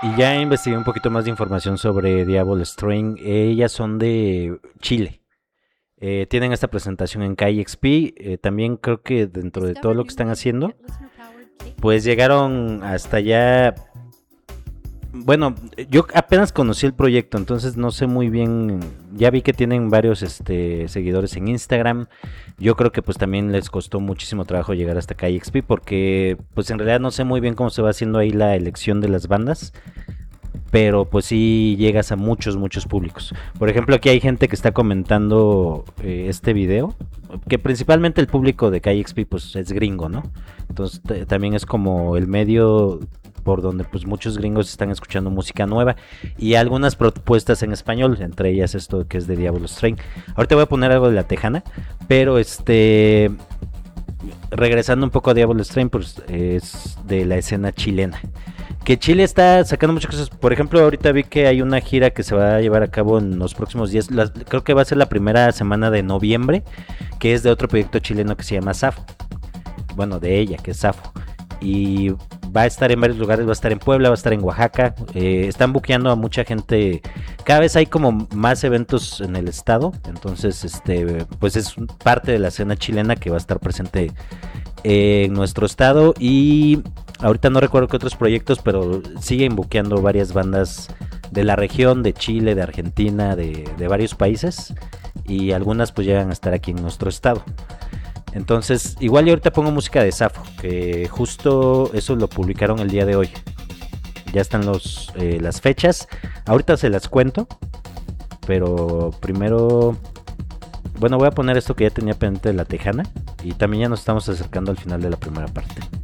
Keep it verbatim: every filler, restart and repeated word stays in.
Y ya investigué un poquito más de información sobre Diablo Strain. Ellas son de Chile. Eh, tienen esta presentación en K X P. Eh, también creo que dentro de todo lo que están haciendo, pues llegaron hasta allá. Bueno, yo apenas conocí el proyecto, entonces no sé muy bien. Ya vi que tienen varios este, seguidores en Instagram. Yo creo que pues también les costó muchísimo trabajo llegar hasta K X P, porque pues en realidad no sé muy bien cómo se va haciendo ahí la elección de las bandas. Pero pues sí llegas a muchos, muchos públicos. Por ejemplo, aquí hay gente que está comentando eh, este video, que principalmente el público de K X P pues es gringo, ¿no? Entonces t- también es como el medio por donde pues muchos gringos están escuchando música nueva y algunas propuestas en español, entre ellas esto que es de Diablo Strain. Ahorita voy a poner algo de La Tejana, pero este regresando un poco a Diablo Strain, pues es de la escena chilena. Que Chile está sacando muchas cosas. Por ejemplo, ahorita vi que hay una gira que se va a llevar a cabo en los próximos días. Las, creo que va a ser la primera semana de noviembre, que es de otro proyecto chileno que se llama Safo. Bueno, de ella, que es Safo. Y va a estar en varios lugares, va a estar en Puebla, va a estar en Oaxaca. Eh, están buqueando a mucha gente. Cada vez hay como más eventos en el estado. Entonces, este, pues es parte de la escena chilena que va a estar presente en nuestro estado. Y ahorita no recuerdo qué otros proyectos, pero siguen buqueando varias bandas de la región, de Chile, de Argentina, de, de varios países. Y algunas pues llegan a estar aquí en nuestro estado. Entonces, igual yo ahorita pongo música de Safo, que justo eso lo publicaron el día de hoy. Ya están los eh, las fechas. Ahorita se las cuento, pero primero, bueno, voy a poner esto que ya tenía pendiente de La Tejana. Y también ya nos estamos acercando al final de la primera parte.